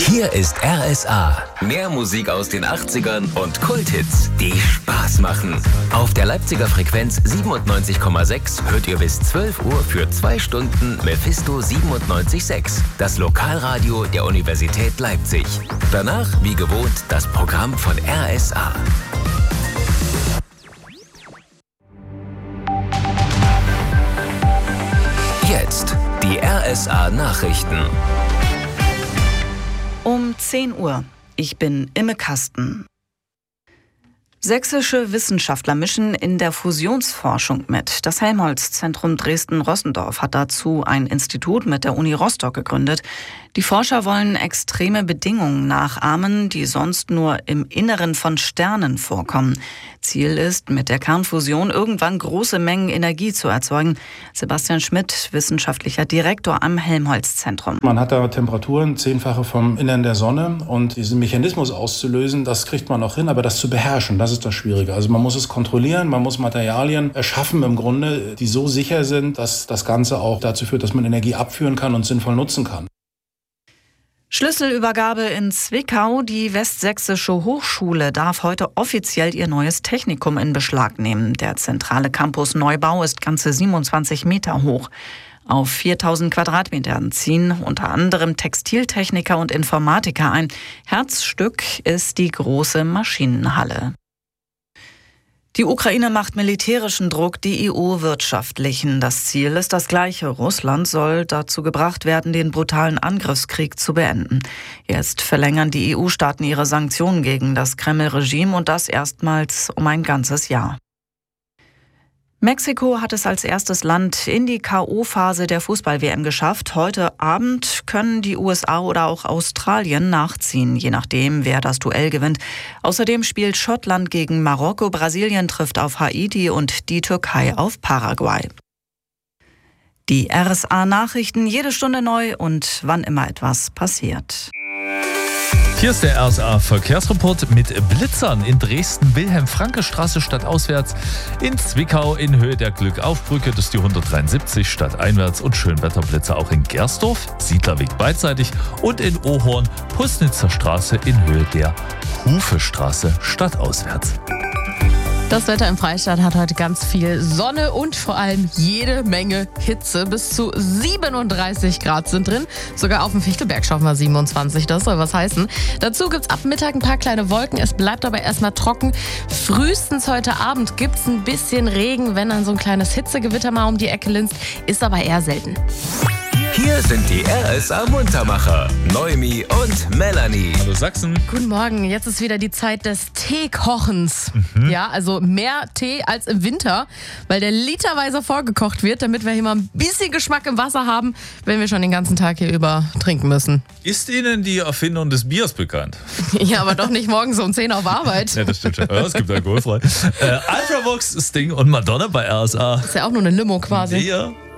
Hier ist RSA. Mehr Musik aus den 80ern und Kulthits, die Spaß machen. Auf der Leipziger Frequenz 97,6 hört ihr bis 12 Uhr für 2 Stunden Mephisto 97,6, das Lokalradio der Universität Leipzig. Danach, wie gewohnt, das Programm von RSA. Jetzt die RSA-Nachrichten. Um 10 Uhr. Ich bin Imme Kasten. Sächsische Wissenschaftler mischen in der Fusionsforschung mit. Das Helmholtz-Zentrum Dresden-Rossendorf hat dazu ein Institut mit der Uni Rostock gegründet. Die Forscher wollen extreme Bedingungen nachahmen, die sonst nur im Inneren von Sternen vorkommen. Ziel ist, mit der Kernfusion irgendwann große Mengen Energie zu erzeugen. Sebastian Schmidt, wissenschaftlicher Direktor am Helmholtz-Zentrum. Man hat da Temperaturen 10-fache vom Innern der Sonne und diesen Mechanismus auszulösen, das kriegt man auch hin, aber das zu beherrschen, das ist das Schwierige. Also man muss es kontrollieren, man muss Materialien erschaffen im Grunde, die so sicher sind, dass das Ganze auch dazu führt, dass man Energie abführen kann und sinnvoll nutzen kann. Schlüsselübergabe in Zwickau. Die Westsächsische Hochschule darf heute offiziell ihr neues Technikum in Beschlag nehmen. Der zentrale Campus Neubau ist ganze 27 Meter hoch. Auf 4000 Quadratmetern ziehen unter anderem Textiltechniker und Informatiker ein. Herzstück ist die große Maschinenhalle. Die Ukraine macht militärischen Druck, die EU wirtschaftlichen. Das Ziel ist das gleiche. Russland soll dazu gebracht werden, den brutalen Angriffskrieg zu beenden. Jetzt verlängern die EU-Staaten ihre Sanktionen gegen das Kreml-Regime und das erstmals um ein ganzes Jahr. Mexiko hat es als erstes Land in die K.O.-Phase der Fußball-WM geschafft. Heute Abend können die USA oder auch Australien nachziehen, je nachdem, wer das Duell gewinnt. Außerdem spielt Schottland gegen Marokko, Brasilien trifft auf Haiti und die Türkei auf Paraguay. Die RSA-Nachrichten jede Stunde neu und wann immer etwas passiert. Hier ist der RSA-Verkehrsreport mit Blitzern in Dresden, Wilhelm-Franke-Straße stadtauswärts, in Zwickau in Höhe der Glückaufbrücke, das ist die 173 stadteinwärts und Schönwetterblitzer auch in Gersdorf, Siedlerweg beidseitig und in Ohorn, Pußnitzer Straße in Höhe der Hufestraße stadtauswärts. Das Wetter im Freistaat hat heute ganz viel Sonne und vor allem jede Menge Hitze. Bis zu 37 Grad sind drin. Sogar auf dem Fichtelberg schaffen wir 27. Das soll was heißen. Dazu gibt's ab Mittag ein paar kleine Wolken. Es bleibt aber erstmal trocken. Frühestens heute Abend gibt's ein bisschen Regen, wenn dann so ein kleines Hitzegewitter mal um die Ecke linst. Ist aber eher selten. Hier sind die RSA-Muntermacher, Noemi und Melanie. Hallo Sachsen. Guten Morgen, jetzt ist wieder die Zeit des Teekochens. Ja, also mehr Tee als im Winter, weil der literweise vorgekocht wird, damit wir hier mal ein bisschen Geschmack im Wasser haben, wenn wir schon den ganzen Tag hier über trinken müssen. Ist Ihnen die Erfindung des Biers bekannt? Ja, aber doch nicht morgens um 10 auf Arbeit. Ja, das stimmt schon. Ja, es gibt alkoholfrei. Ultravox, Sting und Madonna bei RSA. Ist ja auch nur eine Limo quasi. Ja.